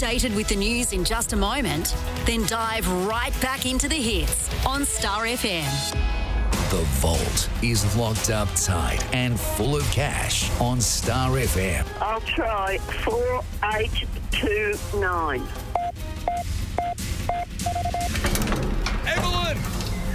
updated with the news in just a moment? Then dive right back into the hits on Star FM. The Vault is locked up tight and full of cash on Star FM. I'll try 4829. Evelyn!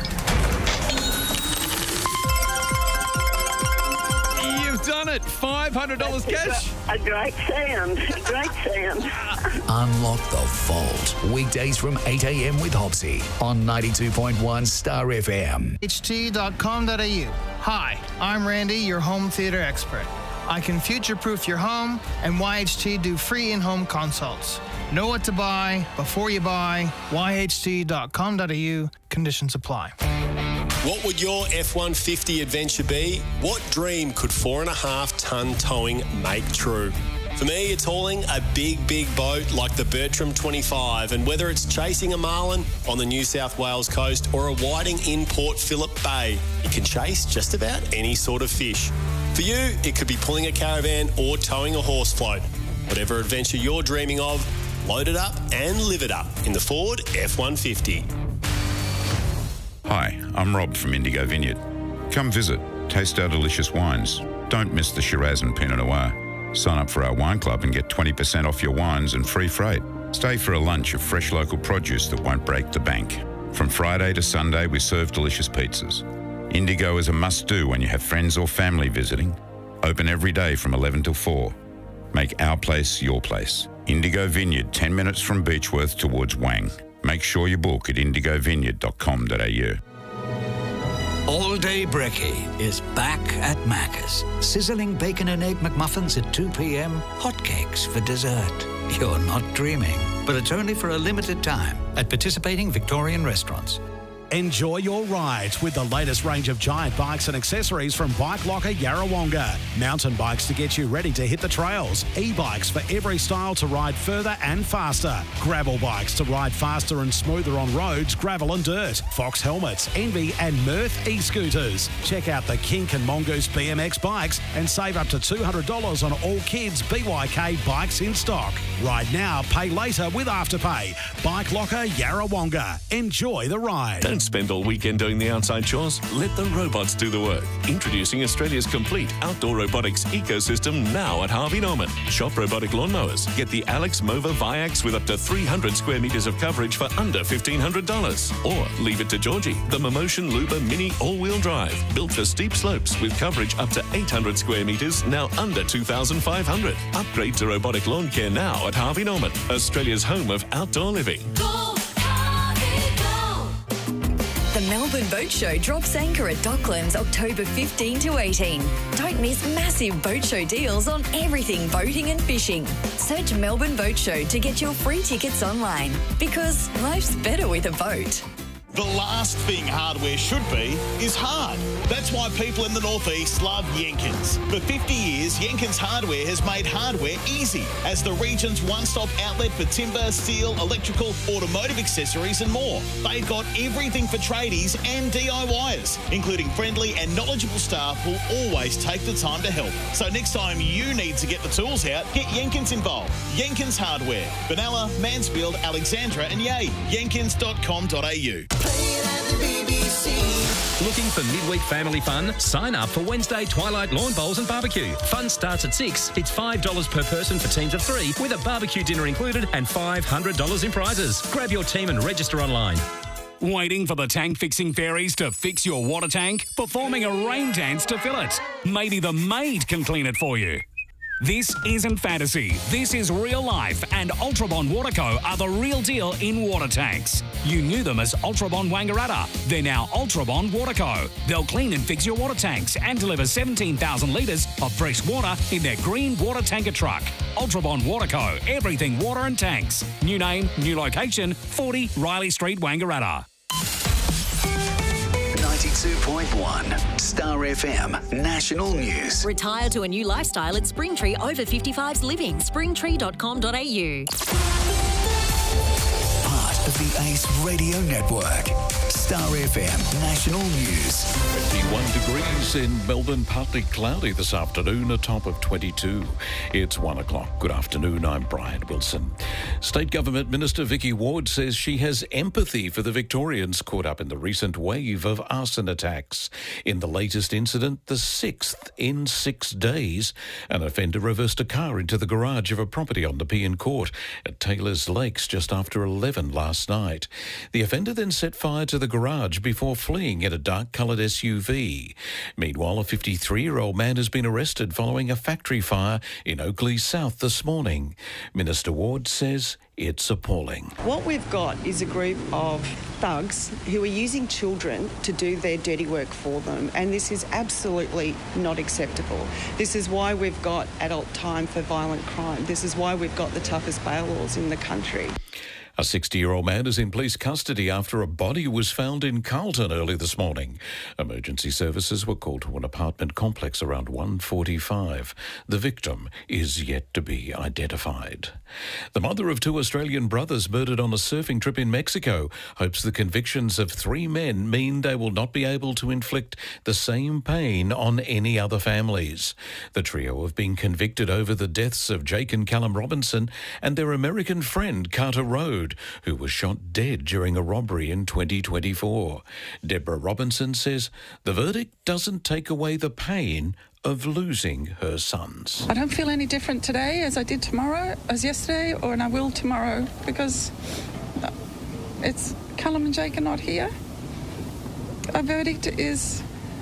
You've done it. $500 cash. A great sound. Unlock the Vault. Weekdays from 8 a.m. with Hopsy on 92.1 Star FM. YHT.com.au. Hi, I'm Randy, your home theatre expert. I can future-proof your home, and YHT do free in-home consults. Know what to buy before you buy. YHT.com.au. Conditions apply. What would your F-150 adventure be? What dream could 4.5-tonne towing make true? For me, it's hauling a big boat like the Bertram 25, and whether it's chasing a marlin on the New South Wales coast or a whiting in Port Phillip Bay, you can chase just about any sort of fish. For you, it could be pulling a caravan or towing a horse float. Whatever adventure you're dreaming of, load it up and live it up in the Ford F-150. Hi, I'm Rob from Indigo Vineyard. Come visit, taste our delicious wines. Don't miss the Shiraz and Pinot Noir. Sign up for our wine club and get 20% off your wines and free freight. Stay for a lunch of fresh local produce that won't break the bank. From Friday to Sunday, we serve delicious pizzas. Indigo is a must-do when you have friends or family visiting. Open every day from 11 till 4. Make our place your place. Indigo Vineyard, 10 minutes from Beechworth towards Wang. Make sure you book at indigovineyard.com.au. All Day Brekkie is back at Macca's. Sizzling bacon and egg McMuffins at 2 p.m. Hotcakes for dessert. You're not dreaming, but it's only for a limited time at participating Victorian restaurants. Enjoy your rides with the latest range of giant bikes and accessories from Bike Locker Yarrawonga. Mountain bikes to get you ready to hit the trails. E-bikes for every style to ride further and faster. Gravel bikes to ride faster and smoother on roads, gravel and dirt. Fox helmets, Envy and Mirth e-scooters. Check out the Kink and Mongoose BMX bikes and save up to $200 on all kids' BYK bikes in stock. Ride now, pay later with Afterpay. Bike Locker Yarrawonga. Enjoy the ride. Don't spend all weekend doing the outside chores. Let the robots do the work. Introducing Australia's complete outdoor robotics ecosystem now at Harvey Norman. Shop robotic lawnmowers. Get the Alex Mova Viax with up to 300 square metres of coverage for under $1,500. Or leave it to Georgie, the Momotion Luba Mini all-wheel drive. Built for steep slopes with coverage up to 800 square metres, now under $2,500. Upgrade to robotic lawn care now at Harvey Norman, Australia's home of outdoor living. The Melbourne Boat Show drops anchor at Docklands October 15 to 18. Don't miss massive boat show deals on everything boating and fishing. Search Melbourne Boat Show to get your free tickets online, because life's better with a boat. The last thing hardware should be is hard. That's why people in the Northeast love Jenkins. For 50 years, Jenkins Hardware has made hardware easy as the region's one-stop outlet for timber, steel, electrical, automotive accessories and more. They've got everything for tradies and DIYers, including friendly and knowledgeable staff who'll always take the time to help. So next time you need to get the tools out, get Jenkins involved. Jenkins Hardware. Benalla, Mansfield, Alexandra and Yea. Jenkins.com.au. Looking for midweek family fun? Sign up for Wednesday Twilight Lawn Bowls and Barbecue. Fun starts at 6. It's $5 per person for teams of 3 with a barbecue dinner included and $500 in prizes. Grab your team and register online. Waiting for the tank fixing fairies to fix your water tank? Performing a rain dance to fill it? Maybe the maid can clean it for you. This isn't fantasy. This is real life, and Ultrabond Water Co. are the real deal in water tanks. You knew them as Ultrabond Wangaratta. They're now Ultrabond Water Co. They'll clean and fix your water tanks and deliver 17,000 litres of fresh water in their green water tanker truck. Ultrabond Water Co. Everything water and tanks. New name, new location, 40 Riley Street, Wangaratta. 92.1 Star FM National News. Retire to a new lifestyle at Springtree Over 55s Living. Springtree.com.au. Part of the Ace Radio Network. Star FM National News. 21 degrees in Melbourne, partly cloudy this afternoon, a top of 22. It's 1 o'clock. Good afternoon, I'm Brian Wilson. State Government Minister Vicky Ward says she has empathy for the Victorians caught up in the recent wave of arson attacks. In the latest incident, the 6th in 6 days, an offender reversed a car into the garage of a property on Nepean Court at Taylor's Lakes just after 11 last night. The offender then set fire to the garage before fleeing in a dark-coloured SUV. Meanwhile, a 53-year-old man has been arrested following a factory fire in Oakleigh South this morning. Minister Ward says it's appalling. What we've got is a group of thugs who are using children to do their dirty work for them, and this is absolutely not acceptable. This is why we've got adult time for violent crime. This is why we've got the toughest bail laws in the country. A 60-year-old man is in police custody after a body was found in Carlton early this morning. Emergency services were called to an apartment complex around 1:45. The victim is yet to be identified. The mother of 2 Australian brothers murdered on a surfing trip in Mexico hopes the convictions of 3 men mean they will not be able to inflict the same pain on any other families. The trio have been convicted over the deaths of Jake and Callum Robinson and their American friend Carter Rode, who was shot dead during a robbery in 2024. Deborah Robinson says the verdict doesn't take away the pain of losing her sons. I don't feel any different today as I did tomorrow, as yesterday, and I will tomorrow, because it's Callum and Jake are not here. A verdict is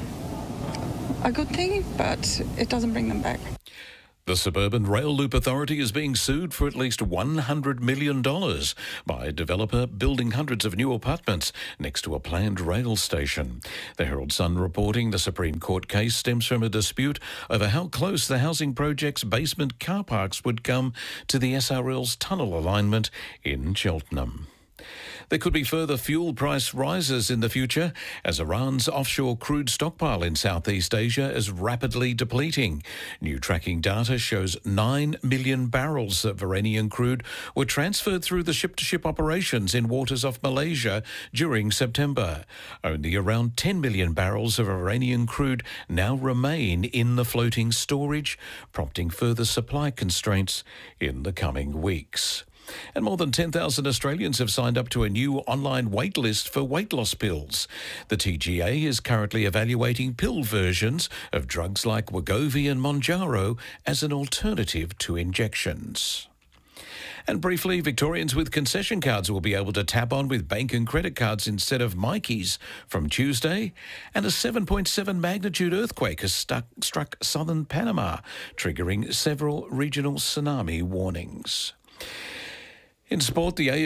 a good thing, but it doesn't bring them back. The Suburban Rail Loop Authority is being sued for at least $100 million by a developer building hundreds of new apartments next to a planned rail station. The Herald Sun reporting the Supreme Court case stems from a dispute over how close the housing project's basement car parks would come to the SRL's tunnel alignment in Cheltenham. There could be further fuel price rises in the future as Iran's offshore crude stockpile in Southeast Asia is rapidly depleting. New tracking data shows 9 million barrels of Iranian crude were transferred through the ship-to-ship operations in waters off Malaysia during September. Only around 10 million barrels of Iranian crude now remain in the floating storage, prompting further supply constraints in the coming weeks. And more than 10,000 Australians have signed up to a new online wait list for weight loss pills. The TGA is currently evaluating pill versions of drugs like Wegovy and Mounjaro as an alternative to injections. And briefly, Victorians with concession cards will be able to tap on with bank and credit cards instead of Mikey's from Tuesday. And a 7.7 magnitude earthquake has struck southern Panama, triggering several regional tsunami warnings. In sport, the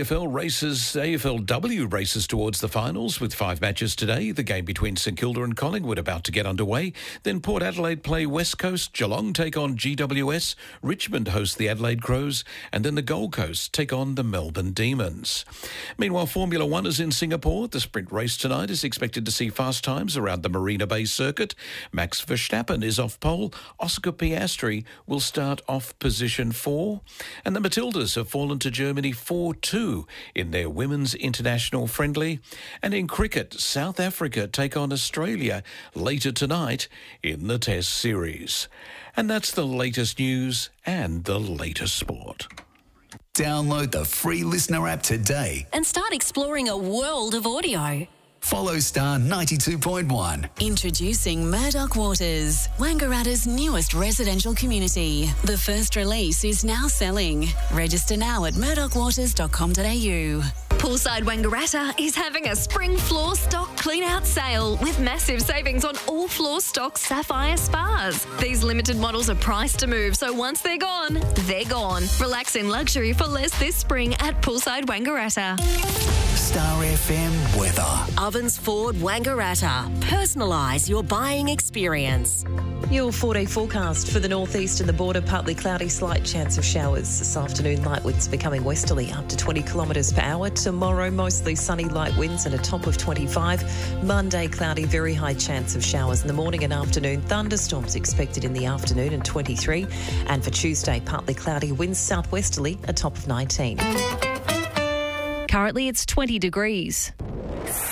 AFLW races towards the finals with 5 matches today. The game between St Kilda and Collingwood about to get underway. Then Port Adelaide play West Coast, Geelong take on GWS, Richmond host the Adelaide Crows, and then the Gold Coast take on the Melbourne Demons. Meanwhile, Formula One is in Singapore. The sprint race tonight is expected to see fast times around the Marina Bay circuit. Max Verstappen is off pole. Oscar Piastri will start off position 4. And the Matildas have fallen to Germany 4-2 in their women's international friendly. And in cricket, South Africa take on Australia later tonight in the Test series. And that's the latest news and the latest sport. Download the free Listener app today and start exploring a world of audio. Follow Star 92.1. Introducing Murdoch Waters, Wangaratta's newest residential community. The first release is now selling. Register now at murdochwaters.com.au. Poolside Wangaratta is having a spring floor stock clean-out sale with massive savings on all floor stock Sapphire Spas. These limited models are priced to move, so once they're gone, they're gone. Relax in luxury for less this spring at Poolside Wangaratta. Star FM weather. Ovens Ford Wangaratta. Personalise your buying experience. Your 4-day forecast for the northeast and the border, partly cloudy, slight chance of showers. This afternoon, light winds becoming westerly up to 20 kilometres per hour. Tomorrow, mostly sunny, light winds and a top of 25. Monday, cloudy, very high chance of showers in the morning and afternoon. Thunderstorms expected in the afternoon and 23. And for Tuesday, partly cloudy, winds southwesterly, a top of 19. Currently, it's 20 degrees.